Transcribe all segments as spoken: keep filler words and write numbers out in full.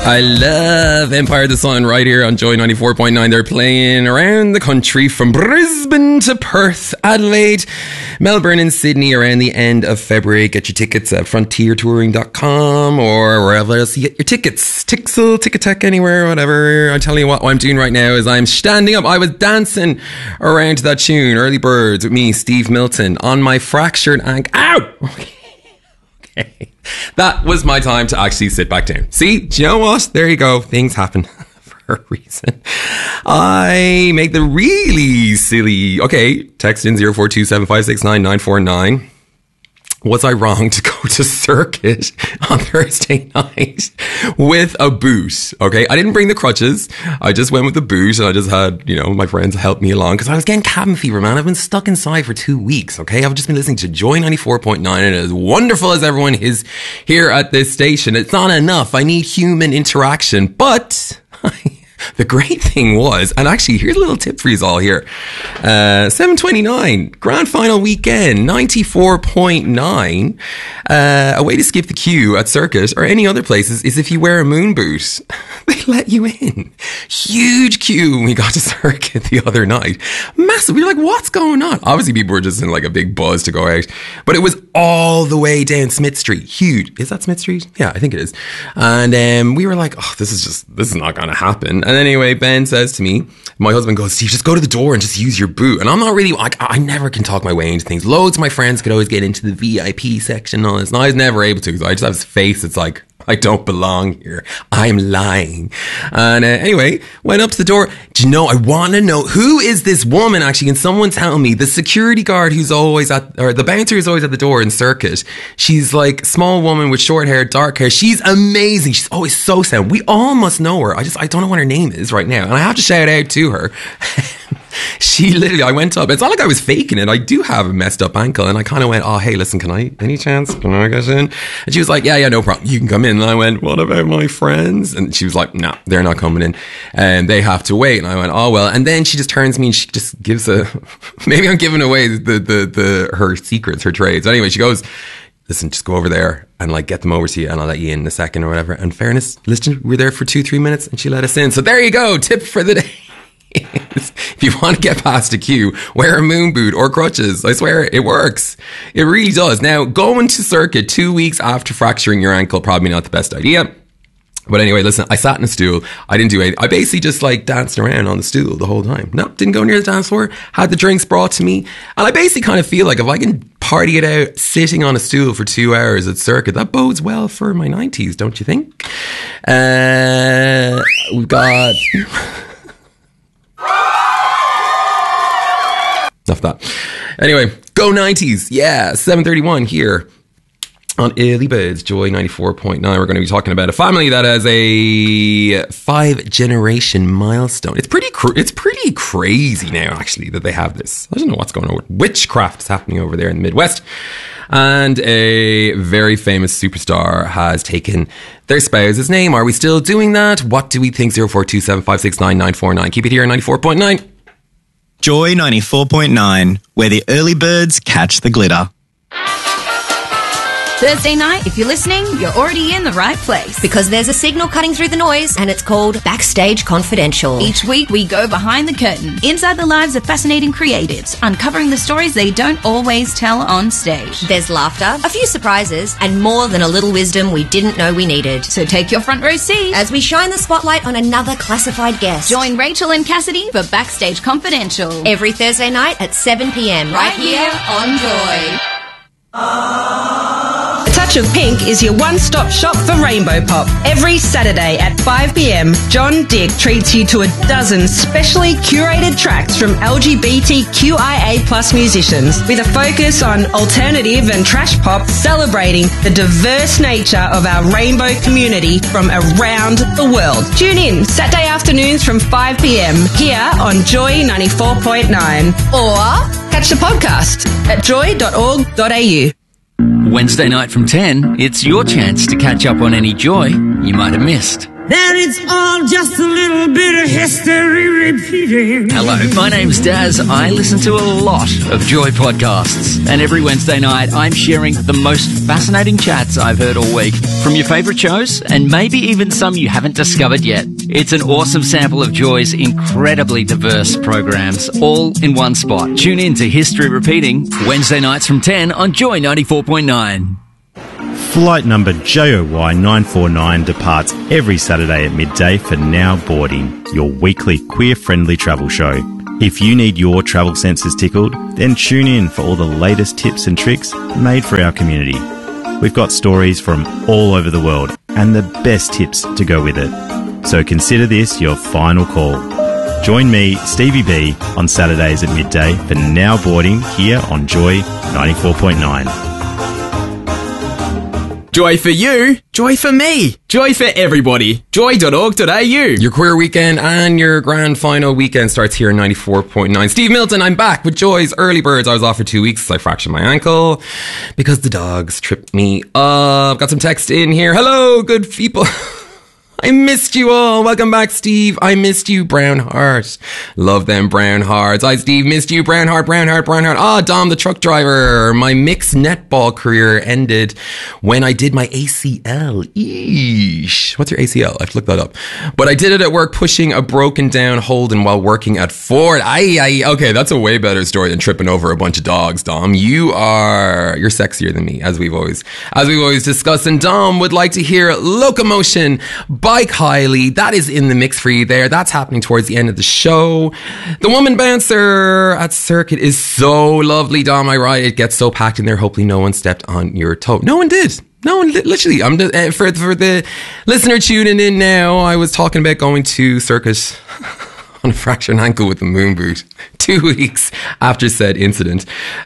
I love Empire of the Sun right here on Joy ninety-four point nine. They're playing around the country from Brisbane to Perth, Adelaide, Melbourne and Sydney around the end of February. Get your tickets at frontier touring dot com or wherever else you get your tickets. Tixel, Ticketek, anywhere, whatever. I'm telling you what, what I'm doing right now is I'm standing up. I was dancing around to that tune, Early Birds, with me, Steve Milton, on my fractured ankle. Ow! Okay. Okay. That was my time to actually sit back down. See, do you know what? There you go. Things happen for a reason. I make the really silly... Okay, text in zero four two seven five six nine nine four nine. Was I wrong to go to Circuit on Thursday night with a boot? Okay, I didn't bring the crutches. I just went with the boot and I just had, you know, my friends help me along because I was getting cabin fever, man. I've been stuck inside for two weeks, okay? I've just been listening to Joy ninety-four point nine and as wonderful as everyone is here at this station, it's not enough. I need human interaction, but... The great thing was, and actually, here's a little tip for you all here. Uh, seven twenty-nine, grand final weekend, ninety-four point nine. Uh, a way to skip the queue at Circuit or any other places is if you wear a moon boot. They let you in. Huge queue when we got to Circuit the other night. Massive. We were like, what's going on? Obviously, people were just in like a big buzz to go out. But it was all the way down Smith Street. Huge. Is that Smith Street? Yeah, I think it is. And um, we were like, oh, this is just, this is not going to happen. And anyway, Ben says to me, my husband goes, Steve, just go to the door and just use your boot. And I'm not really, like, I never can talk my way into things. Loads of my friends could always get into the V I P section and all this. And I was never able to because I just have this face. It's like, I don't belong here. I'm lying. And uh, anyway, went up to the door. Do you know, I want to know, who is this woman actually? Can someone tell me? The security guard who's always at, or the bouncer who's always at the door in Circuit. She's like small woman with short hair, dark hair. She's amazing. She's always so sound. We all must know her. I just, I don't know what her name is right now. And I have to shout out to her. She literally, I went up. It's not like I was faking it. I do have a messed up ankle. And I kind of went, oh, hey, listen, can I, any chance? Can I get in? And she was like, yeah, yeah, no problem. You can come in. And I went, what about my friends? And she was like, no, they're not coming in. And they have to wait. And I went, oh, well. And then she just turns to me and she just gives a, maybe I'm giving away the, the, the, her secrets, her trades. Anyway, she goes, listen, just go over there and like get them over to you and I'll let you in in a second or whatever. And fairness, listen, we were there for two, three minutes and she let us in. So there you go. Tip for the day. If you want to get past a queue, wear a moon boot or crutches. I swear it works. It really does. Now, going to Circuit two weeks after fracturing your ankle, probably not the best idea. But anyway, listen, I sat in a stool. I didn't do anything. I basically just like danced around on the stool the whole time. No, didn't go near the dance floor. Had the drinks brought to me. And I basically kind of feel like if I can party it out sitting on a stool for two hours at Circuit, that bodes well for my nineties, don't you think? Uh, we've got... Enough of that. Anyway, go nineties. Yeah, seven thirty-one here on Early Birds, Joy ninety-four point nine. We're going to be talking about a family that has a five generation milestone. It's pretty cr- it's pretty crazy now, actually, that they have this. I don't know what's going on with witchcraft is happening over there in the Midwest. And a very famous superstar has taken their spouse's name. Are we still doing that? What do we think? zero four two seven five six nine nine four nine. Keep it here at ninety-four point nine. Joy ninety-four point nine, where the early birds catch the glitter. Thursday night, if you're listening, you're already in the right place. Because there's a signal cutting through the noise, and it's called Backstage Confidential. Each week, we go behind the curtain, inside the lives of fascinating creatives, uncovering the stories they don't always tell on stage. There's laughter, a few surprises, and more than a little wisdom we didn't know we needed. So take your front row seat as we shine the spotlight on another classified guest. Join Rachel and Cassidy for Backstage Confidential. Every Thursday night at seven p.m. Right here on Joy. A Touch of Pink is your one-stop shop for Rainbow Pop. Every Saturday at five p.m, John Dick treats you to a dozen specially curated tracks from L G B T Q I A plus musicians with a focus on alternative and trash pop, celebrating the diverse nature of our rainbow community from around the world. Tune in Saturday afternoons from five p.m. here on Joy ninety-four point nine, or catch the podcast at joy dot org dot a u. Wednesday night from ten, it's your chance to catch up on any joy you might have missed. that it's all just a little bit of history repeating. Hello, my name's Daz. I listen to a lot of Joy podcasts. And every Wednesday night, I'm sharing the most fascinating chats I've heard all week from your favourite shows and maybe even some you haven't discovered yet. It's an awesome sample of Joy's incredibly diverse programs, all in one spot. Tune in to History Repeating, Wednesday nights from ten on Joy ninety-four point nine. Flight number J O Y nine four nine departs every Saturday at midday for Now Boarding, your weekly queer-friendly travel show. If you need your travel senses tickled, then tune in for all the latest tips and tricks made for our community. We've got stories from all over the world and the best tips to go with it. So consider this your final call. Join me, Stevie B, on Saturdays at midday for Now Boarding here on Joy ninety-four point nine. Joy for you, joy for me, joy for everybody. joy dot org dot a u. Your queer weekend and your grand final weekend starts here in ninety-four point nine. Steve Milton, I'm back with Joy's Early Birds. I was off for two weeks. I fractured my ankle because the dogs tripped me up. Got some text in here. Hello, good people. I missed you all. Welcome back, Steve. I missed you, Brown Heart. Love them Brown Hearts. I, Steve, missed you, Brown Heart, Brown Heart, Brown Heart. Ah, Dom, the truck driver. My mixed netball career ended when I did my A C L. Eesh. What's your A C L? I have to look that up. But I did it at work pushing a broken down Holden while working at Ford. Aye, aye. Okay, that's a way better story than tripping over a bunch of dogs, Dom. You are, you're sexier than me, as we've always, as we've always discussed. And Dom would like to hear Locomotion by Kylie. That is in the mix for you there. That's happening towards the end of the show. The woman bouncer at Circuit is so lovely, Dom. I right. It gets so packed in there. Hopefully no one stepped on your toe. No one did. No one, literally. I'm just, uh, for, for the listener tuning in now, I was talking about going to Circus on a fractured ankle with a moon boot two weeks after said incident,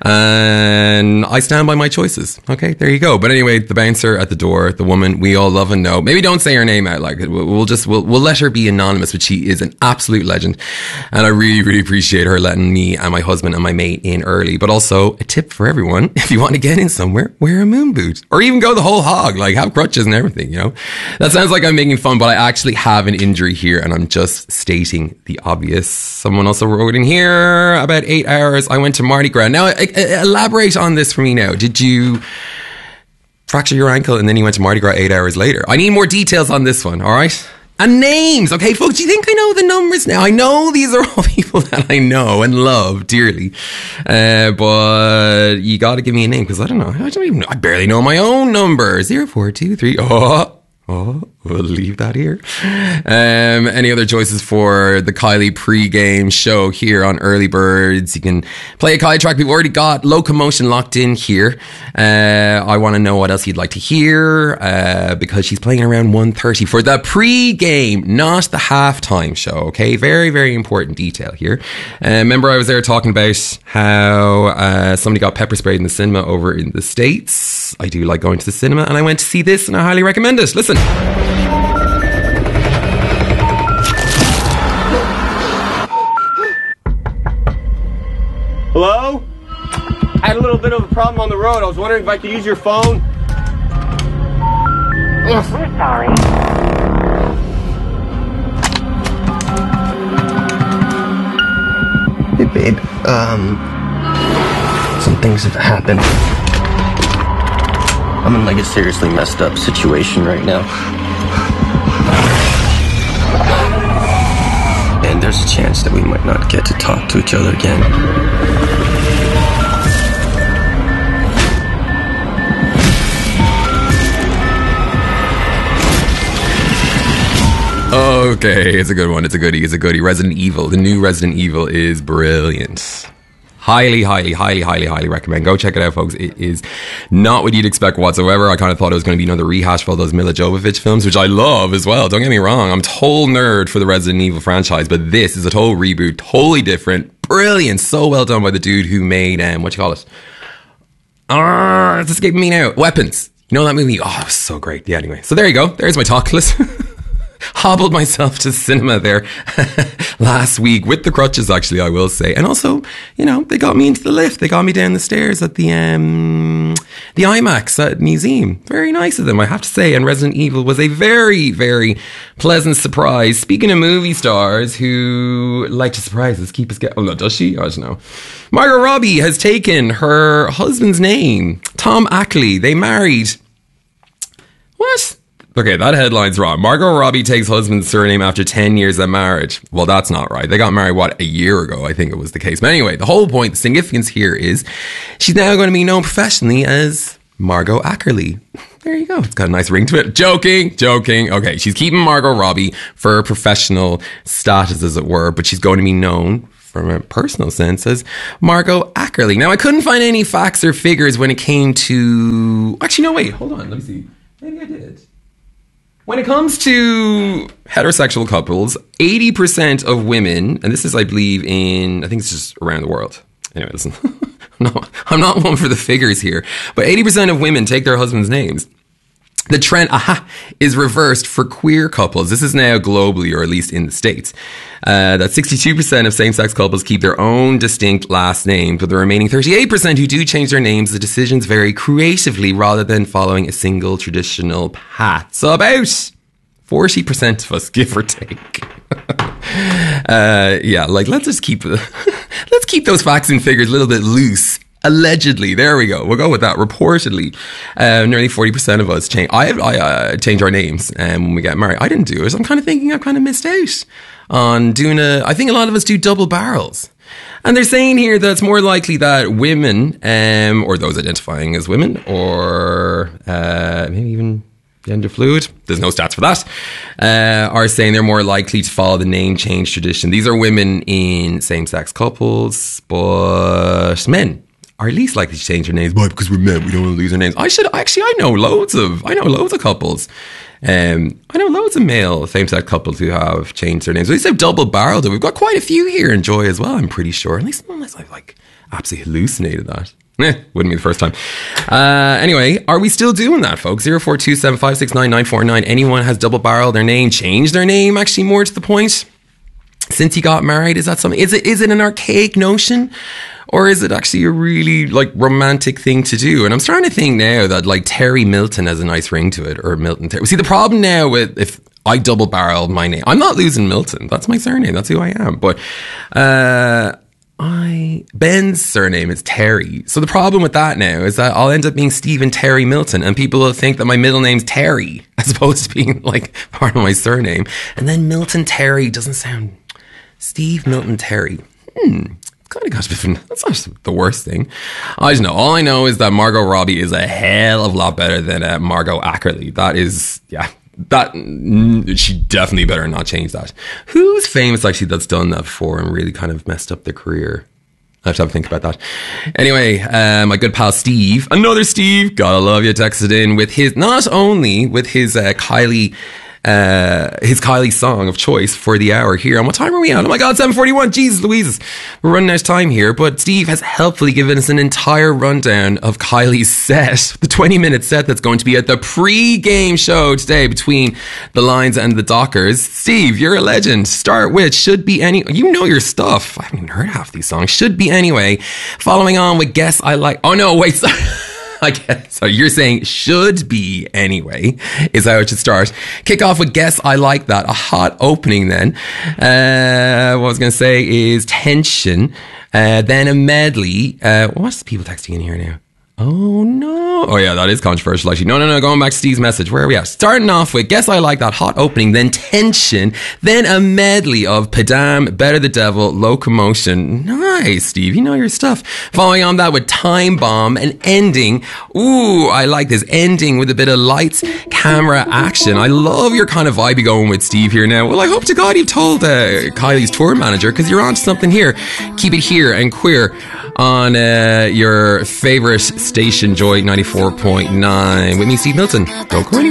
and I stand by my choices. Okay, there you go. But anyway, the bouncer at the door, the woman we all love and know. Maybe don't say her name out. Like we'll, we'll just we'll we'll let her be anonymous. But she is an absolute legend, and I really really appreciate her letting me and my husband and my mate in early. But also a tip for everyone: if you want to get in somewhere, wear a moon boot, or even go the whole hog. Like have crutches and everything. You know, that sounds like I'm making fun, but I actually have an injury here, and I'm just stating the obvious. Someone also wrote in here about eight hours. I went to Mardi Gras. Now, I, I, elaborate on this for me now. Did you fracture your ankle and then you went to Mardi Gras eight hours later? I need more details on this one, all right? And names, okay, folks? Do you think I know the numbers now? I know these are all people that I know and love dearly, uh, but you got to give me a name because I don't know. I don't even know. I barely know my own number. Zero, four, two, three. Oh. Oh, we'll leave that here. Um, any other choices for the Kylie pre-game show here on Early Birds? You can play a Kylie track. We've already got Locomotion locked in here. Uh, I want to know what else you'd like to hear uh, because she's playing around one thirty for the pre-game, not the halftime show. Okay, very, very important detail here. Uh, remember I was there talking about how uh, somebody got pepper sprayed in the cinema over in the States. I do like going to the cinema, and I went to see this, and I highly recommend it. Listen. Hello? I had a little bit of a problem on the road. I was wondering if I could use your phone. We're sorry. Hey, babe. Um, some things have happened. I'm in like a seriously messed up situation right now. And there's a chance that we might not get to talk to each other again. Okay, it's a good one. It's a goodie. It's a goodie. Resident Evil. The new Resident Evil is brilliant. Highly, highly, highly, highly, highly recommend. Go check it out, folks. It is not what you'd expect whatsoever. I kind of thought it was going to be another rehash of all those Mila Jovovich films, which I love as well. Don't get me wrong. I'm a total nerd for the Resident Evil franchise, but this is a total reboot, totally different, brilliant, so well done by the dude who made, um, what you call it? Ah, it's escaping me now. Weapons. You know that movie? Oh, it was so great. Yeah, anyway. So there you go. There's my talk list. hobbled myself to cinema there last week with the crutches, actually, I will say. And also, you know, they got me into the lift. They got me down the stairs at the um, the IMAX at Museum. Very nice of them, I have to say. And Resident Evil was a very, very pleasant surprise. Speaking of movie stars who like to surprise us, keep us getting... Oh, no, does she? I don't know. Margot Robbie has taken her husband's name, Tom Ackley. They married... What? Okay, that headline's wrong. Margot Robbie takes husband's surname after ten years of marriage. Well, that's not right. They got married, what, a year ago, I think it was the case. But anyway, the whole point, the significance here is she's now going to be known professionally as Margot Ackerley. There you go. It's got a nice ring to it. Joking, joking. Okay, she's keeping Margot Robbie for her professional status, as it were, but she's going to be known from a personal sense as Margot Ackerley. Now, I couldn't find any facts or figures when it came to... Actually, no, wait, hold on. Let me see. Maybe I did. When it comes to heterosexual couples, eighty percent of women, and this is, I believe, in, I think it's just around the world. Anyway, listen, no, I'm not one for the figures here, but eighty percent of women take their husbands' names. The trend, aha, is reversed for queer couples. This is now globally, or at least in the States. Uh, that sixty-two percent of same-sex couples keep their own distinct last name, but the remaining thirty-eight percent who do change their names, the decisions vary creatively rather than following a single traditional path. So about forty percent of us, give or take. uh, yeah, like let's just keep, let's keep those facts and figures a little bit loose. Allegedly, there we go. We'll go with that. Reportedly, uh, nearly forty percent of us change. I, I uh, change our names um, when we get married. I didn't do it. So I'm kind of thinking I've kind of missed out on doing a. I think a lot of us do double barrels, and they're saying here that it's more likely that women, um, or those identifying as women, or uh, maybe even gender fluid, there's no stats for that, uh, are saying they're more likely to follow the name change tradition. These are women in same-sex couples, but men are least likely to change their names. Why? Because we're men, we don't want to lose our names. I should actually, I know loads of, I know loads of couples. Um, I know loads of male same-sex couples who have changed their names. At least they've double-barreled it. We've got quite a few here in Joy as well, I'm pretty sure. At least unless I've like absolutely hallucinated that. Eh, wouldn't be the first time. Uh, anyway, are we still doing that, folks? zero four two seven five six nine nine four nine. Anyone has double-barreled their name, changed their name, actually more to the point, since he got married? Is that something? Is it is it an archaic notion? Or is it actually a really like romantic thing to do? And I'm starting to think now that like Terry Milton has a nice ring to it, or Milton Terry. See, the problem now with if I double barreled my name, I'm not losing Milton. That's my surname. That's who I am. But uh, I Ben's surname is Terry. So the problem with that now is that I'll end up being Stephen Terry Milton, and people will think that my middle name's Terry as opposed to being like part of my surname. And then Milton Terry doesn't sound Steve Milton Terry. Hmm. Kind of got different. That's not the worst thing. I just know. All I know is that Margot Robbie is a hell of a lot better than uh, Margot Ackerley. That is, yeah, that she definitely better not change that. Who's famous actually that's done that before and really kind of messed up their career? I have to have a think about that. Anyway, uh, my good pal Steve, another Steve, gotta love you, texted in with his, not only with his uh, Kylie. Uh, his Kylie song of choice for the hour here. And what time are we at? Oh my God, seven forty-one. Jesus Louise. We're running out of time here. But Steve has helpfully given us an entire rundown of Kylie's set, the twenty minute set that's going to be at the pre-game show today between the Lions and the Dockers. Steve, you're a legend. Start with Should Be Any... You know your stuff. I haven't even heard half these songs. Should Be Anyway. Following on with Guess I Like... Oh no, wait, sorry. I guess. So you're saying should be anyway, is how it should start. Kick off with Guess I Like That. A hot opening then. Uh, what I was going to say is Tension. Uh, then a medley. Uh, what's the people texting in here now? Oh no. Oh yeah, that is controversial actually. No, no, no, going back to Steve's message. Where are we at? Starting off with Guess I Like That, hot opening, then Tension, then a medley of Padam, Better the Devil, Locomotion. Nice, Steve, you know your stuff. Following on that with Time Bomb, and ending, ooh, I like this, ending with a bit of lights, camera, action. I love your kind of vibe you're going with Steve here now. Well, I hope to God you've told uh, Kylie's tour manager, because you're on to something here. Keep it here and queer on uh, your favorite station, Joy ninety-four point nine. With me, Steve Milton. Don't go anywhere.